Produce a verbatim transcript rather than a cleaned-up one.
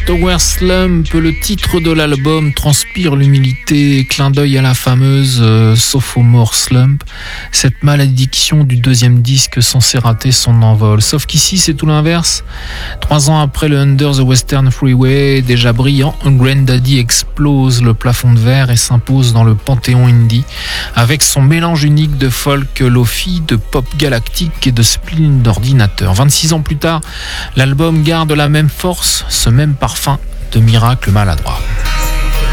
Tower Slump, le titre de l'album, transpire l'humilité, clin d'œil à la fameuse euh, Sophomore Slump, cette malédiction du deuxième disque censé rater son envol. Sauf qu'ici, c'est tout l'inverse. Trois ans après le Under the Western Freeway, déjà brillant, Grandaddy explose le plafond de verre et s'impose dans le panthéon indie, avec son mélange unique de folk lofi, de pop galactique et de spleen d'ordinateur. vingt-six ans plus tard, l'album garde la même force, ce même parfum de miracle maladroit.